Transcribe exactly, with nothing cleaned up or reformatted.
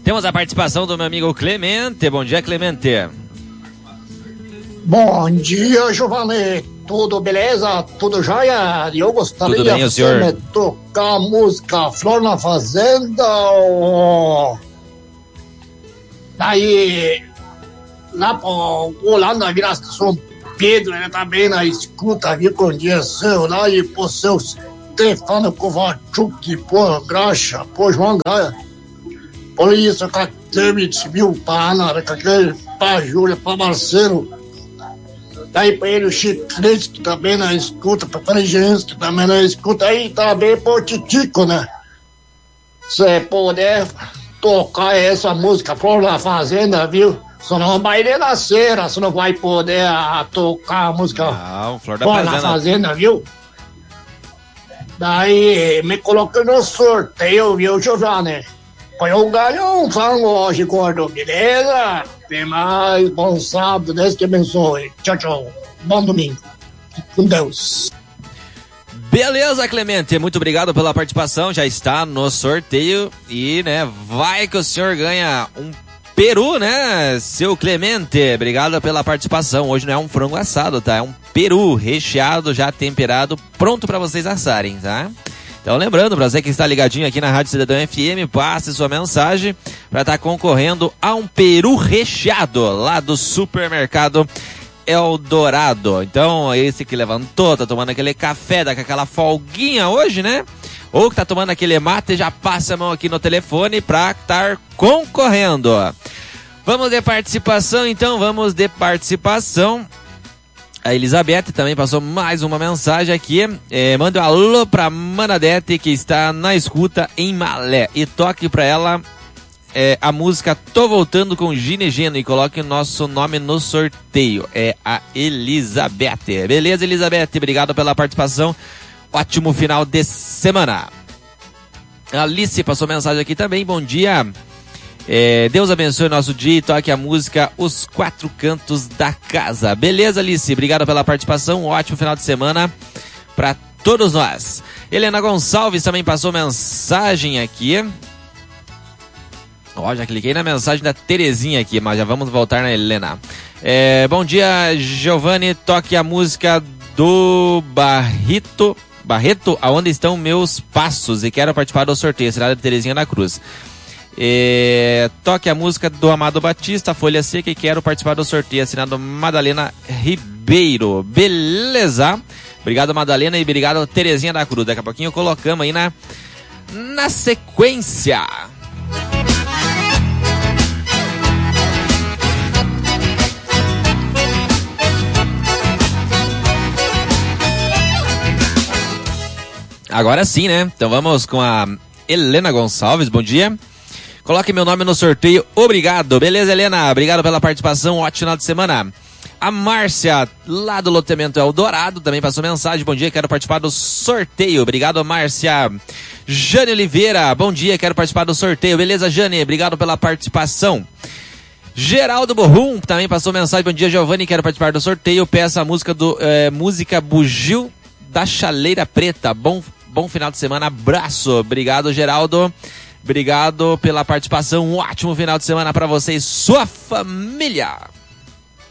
Temos a participação do meu amigo Clemente. Bom dia, Clemente. Bom dia, Giovanni. Tudo beleza? Tudo jóia? Eu gostaria Tudo bem, o senhor? de tocar a música Flor na Fazenda. Ou... Daí, lá, pro, lá na Vila São Pedro, ele tá bem na escuta, viu, com o dia seu lá, e pro seu Stefano Kovalchuk, pô, Graxa, pô, João Gaia. Por isso, com aquele viu, pra Ana, com aquele pra Júlia, pra Marcelo. Daí pra ele o Chiclete, que também na escuta, pra Frigência, que também na escuta, aí também pro Titico, né? Se puder tocar essa música Flor na Fazenda, viu? Senão vai ler na cera, você não vai poder a, tocar a música não, Flor da Flor Fazenda. na Fazenda, viu? Daí me coloquei no sorteio, viu, Giovanni? Foi um ganho um frango hoje, gordo, beleza? Tem mais, bom sábado, Deus te abençoe. Tchau, tchau. Bom domingo. Com Deus. Beleza, Clemente, muito obrigado pela participação, já está no sorteio e, né, vai que o senhor ganha um peru, né, seu Clemente, obrigado pela participação. Hoje não é um frango assado, tá, é um peru recheado, já temperado, pronto para vocês assarem, tá? Então lembrando, para você que está ligadinho aqui na Rádio Cidadão F M, passe sua mensagem para estar concorrendo a um peru recheado lá do supermercado Eldorado. Então, esse que levantou, tá tomando aquele café, dá com aquela folguinha hoje, né? Ou que tá tomando aquele mate, já passa a mão aqui no telefone para estar concorrendo. Vamos de participação, então, vamos de participação. A Elizabeth também passou mais uma mensagem aqui. É, manda um alô pra Manadete, que está na escuta em Malé. E toque pra ela é, a música Tô Voltando com Gine Geno e coloque o nosso nome no sorteio. É a Elizabeth. Beleza, Elizabeth? Obrigado pela participação. Ótimo final de semana. A Alice passou mensagem aqui também. Bom dia. É, Deus abençoe o nosso dia e toque a música Os Quatro Cantos da Casa. Beleza, Alice? Obrigado pela participação. Um ótimo final de semana para todos nós. Helena Gonçalves também passou mensagem aqui. Ó, já cliquei na mensagem da Terezinha aqui, mas já vamos voltar na Helena. É, bom dia, Giovanni. Toque a música do Barreto, Barreto, Aonde Estão Meus Passos? E quero participar do sorteio. Será da Terezinha da Cruz. É, toque a música do Amado Batista, Folha Seca, e quero participar do sorteio, assinado Madalena Ribeiro. Beleza? Obrigado, Madalena, e obrigado, Terezinha da Cruz. Daqui a pouquinho colocamos aí na, na sequência. Agora sim, né? Então vamos com a Helena Gonçalves, bom dia. Coloque meu nome no sorteio, obrigado. Beleza, Helena? Obrigado pela participação, ótimo final de semana. A Márcia, lá do loteamento Eldorado, também passou mensagem. Bom dia, quero participar do sorteio. Obrigado, Márcia. Jane Oliveira, bom dia, quero participar do sorteio. Beleza, Jane? Obrigado pela participação. Geraldo Borrum também passou mensagem. Bom dia, Giovanni, quero participar do sorteio. Peço a música do é, música Bugio da Chaleira Preta. Bom, bom final de semana, abraço. Obrigado, Geraldo. Obrigado pela participação. Um ótimo final de semana para você e sua família.